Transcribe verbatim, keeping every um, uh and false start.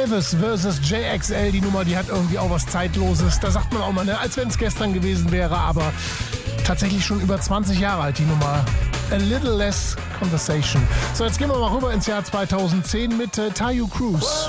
Travis versus J X L, die Nummer, die hat irgendwie auch was Zeitloses. Da sagt man auch mal, ne, als wenn es gestern gewesen wäre, aber tatsächlich schon über zwanzig Jahre alt, die Nummer. A Little Less Conversation. So, jetzt gehen wir mal rüber ins Jahr zweitausendzehn mit äh, Taio Cruz.